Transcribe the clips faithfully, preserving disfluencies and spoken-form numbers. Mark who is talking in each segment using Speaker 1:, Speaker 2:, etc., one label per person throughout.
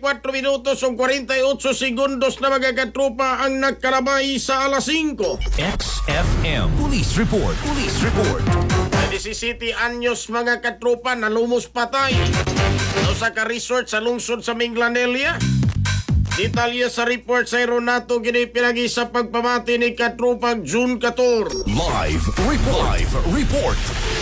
Speaker 1: kwatro minutos o forty-eight segundos na mga katropa ang nagkarabay sa alas singko.
Speaker 2: X F M Police Report. Police Report.
Speaker 1: seventeen anyos mga katropa na lumos patay sa ka resort sa lungsod sa Minglanilla. Detalye sa report sa Aeronato gini pinagi sa pagpamati ni katropang June fourteen.
Speaker 2: Live report. Live report.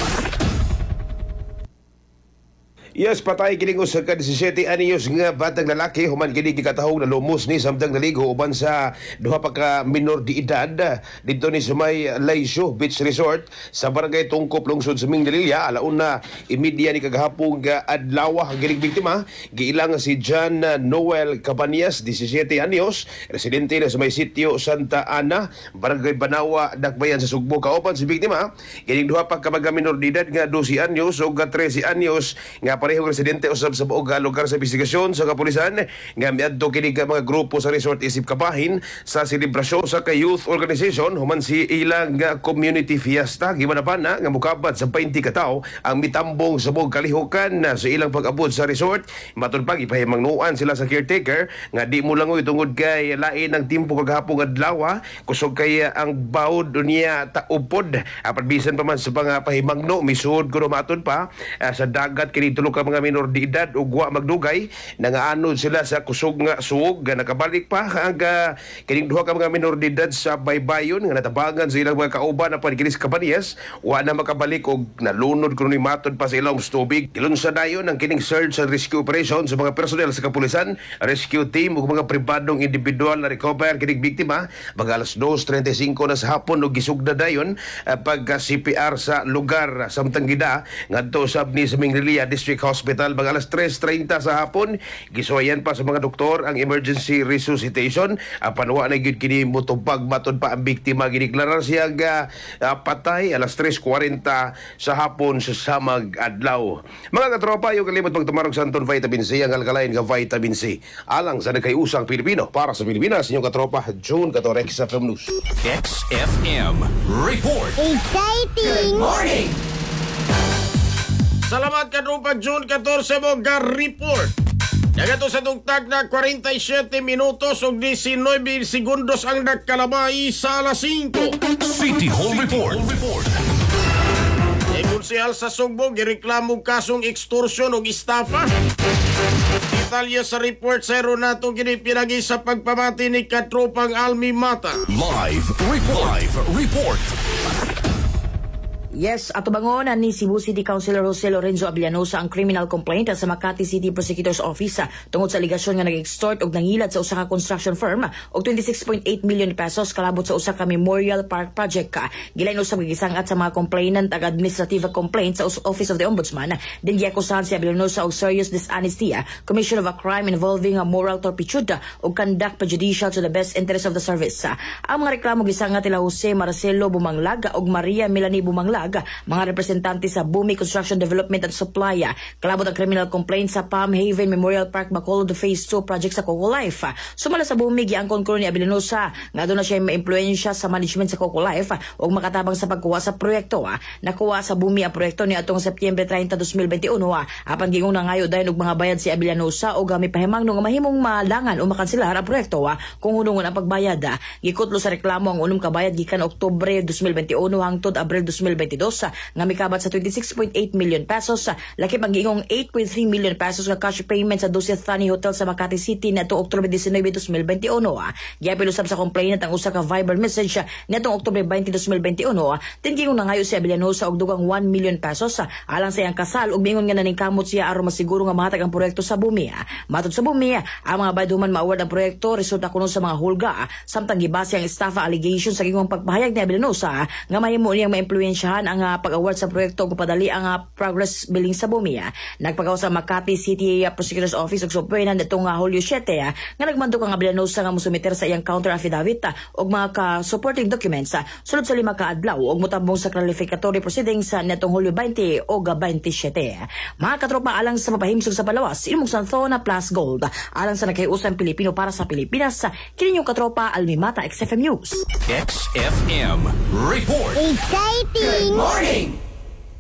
Speaker 3: Yes, patay kining usa ka seventeen anyos nga batang lalaki human kini gikatahog na lumos ni samtang naligo uban sa duha pa ka minor de edad dito ni Sumay Laysyo Beach Resort sa barangay Tungkop lungsod sa Minglanilla. Alauna imedya ni kagahapon nga adlaw ang gining biktima giilang si John Noel Cabañas, seventeen anyos, residente na sa may sitio Santa Ana, barangay Banawa, Dakbayan sa Sugbo. Kauban si biktima kining duha pa ka mga minor de edad nga twelve anyos ug thirteen anyos nga parehong residente usab sa buong lugar sa investigasyon sa kapulisan nga miadto kini ka mga grupo sa resort isip kabahin sa selebrasyon sa ka-youth organization human si ilang nga community fiesta gimanapana nga mukabat sa twenty ka tawo ang mitambong sa buong kalihukan na sa ilang pag-abot sa resort. Matud pa gipahimangnuan sila sa caretaker nga di mo langoy tungod kay lain ang timpo kagahapon adlaw kusog kay ang bawod niya taupod apat bisan pa man sa pangapahimangno misuod kuno matud pa uh, sa dagat kini tulo ka mga minor de edad ug wa magdugay nangaanod sila sa kusog nga suog nga nakabalik pa hangga kining duha ka mga minor de edad sa baybayon nga natabangan sa ilang mga kauban na panikinis Cabañas wa na makabalik og nalunod kuno ni matod pa sa ilang tubig. Kilunsa dayon ang kining search and rescue operation sa mga personnel sa kapulisan, rescue team ug mga pribadong individual na recover kining biktima mga alas two thirty-five na sa hapon ug gisugda dayon uh, pag C P R sa lugar samtang gida ngadto sab ni sa Minglanilla District Hospital mga alas three thirty sa hapon. Gisuwayan pa sa mga doktor ang emergency resuscitation. Apan wa na gyud kini motubag matod pa ang biktima gideklarar siya nga uh, patay alas three forty sa hapon sa samag adlaw. Mga katropa, yung kalimot pagtumarog sa Anton Vitamin C ang alkalain nga vitamin C alang sa nagkayusang Pilipino para sa Pilipinas. Inyong katropa June fourteen X F M News.
Speaker 2: X F M Report.
Speaker 4: Exciting!
Speaker 2: Good morning.
Speaker 1: Salamat katropa June fourteen mo ga report. Nagato sa tugtag na forty-seven minutos ug nineteen segundos ang nagkalabay sa alas singko.
Speaker 2: City Hall Report. Report.
Speaker 1: E konsehal sa Sugbo gireklamo kasong extortion ug estafa. Detalye sa report sa Aeronato gini pinagi sa pagpamati ni katropang Almi Mata.
Speaker 2: Live report. Live report.
Speaker 5: Yes, ato bangon ni Cebu City Councilor Jose Lorenzo Abellanosa ang criminal complaint sa Makati City Prosecutor's Office tungod sa aligasyon nga nag-extort og nangilad sa usa ka construction firm og twenty-six point eight million pesos kalabot sa usa ka Memorial Park project. Gilain usab gigisangat sa mga complainant ag administrative complaint sa Office of the Ombudsman. Din giakusahan si Abellanosa og serious dishonesty, commission of a crime involving a moral turpitude ug conduct prejudicial to the best interest of the service. Ang mga reklamo gisangat nila Jose Marcelo Bumanglag ug Maria Melanie Bumanglag, mga representante sa Bumi Construction Development at Supply. Kalabot ang criminal complaint sa Palm Haven Memorial Park Bacolod Phase two project sa Coco Life. Sumala sa Bumi, giangkon ko ni Abellanosa nga doon na siya ma-impluensya sa management sa Coco Life ug makatabang sa pagkuha sa proyekto. Nakuha sa Bumi ang proyekto ni atong Septyembre thirty, twenty twenty-one. Apan gingong nangayo dayon og mga bayad si Abellanosa ug mi pahimang nga mahimong malangan o makanselar ang proyekto kung hunungon ang pagbayad. Gikutlo sa reklamo ang unong kabayad gikan Oktubre twenty twenty-one hangtod Abril twenty twenty-two nga mikabat sa twenty-six point eight million pesos. Laki pagingong eight point three million pesos nga cash payment sa Dusit Thani Hotel sa Makati City nato Oktubre nineteen, twenty twenty-one. Giapil usab sa complainant ang usa ka Viber message natong Oktubre twenty, twenty twenty-one. Tingingong nangayo si Abellanosa og dugang one million pesos alang sa iyang kasal ug mingon nga naningkamot siya aron masiguro nga mahatag ang proyekto sa Bumi. Matod sa Bumi, ang mga bayduman ma-award ang proyekto resulta kuno sa mga hulga samtang gibase ang estafa allegations sa gingong pagpahayag ni Abellanosa nga mahimo niyang maimpluwensyahan ang uh, pag-award sa proyekto ug padali ang uh, progress billing sa Bumi. Nagpagaw sa Makati City uh, Prosecutor's Office ug supoynan nitong uh, Hulyo seven uh, nga nagmandok ang Abellanosa nga mosumiter sa iyang counter affidavit uh, ug mga ka-supporting documents uh, sulod sa lima ka adlaw ug motambong sa clarificatory proceedings uh, nitong Hulyo twenty ug twenty-seven. Mga katropa, alang sa mapahimsog sa palawas imong Santhona Plus Gold alang sa nagkayusan Pilipino para sa Pilipinas. Kini yung katropa Almi Mata, X F M News.
Speaker 2: X F M Report.
Speaker 4: Exciting!
Speaker 2: Morning.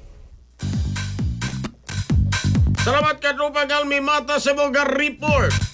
Speaker 1: Salamat katropa Almi Mata sa mga report.